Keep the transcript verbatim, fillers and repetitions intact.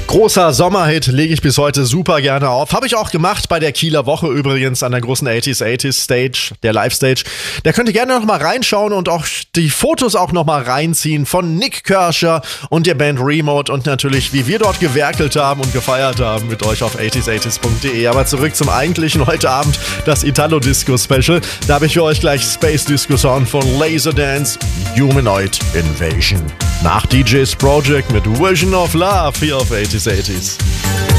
Großer Sommerhit, lege ich bis heute super gerne auf. Habe ich auch gemacht bei der Kieler Woche übrigens an der großen achtziger achtziger Stage, der Live-Stage. Da könnt ihr gerne noch mal reinschauen und auch die Fotos auch noch mal reinziehen von Nick Kershaw und der Band Remote und natürlich, wie wir dort gewerkelt haben und gefeiert haben mit euch auf achtziger achtziger punkt de. Aber zurück zum eigentlichen heute Abend, das Italo-Disco-Special. Da habe ich für euch gleich Space Disco Sound von Laserdance, Humanoid Invasion. Nach D J's Project mit Vision of Love hier auf achtziger achtziger.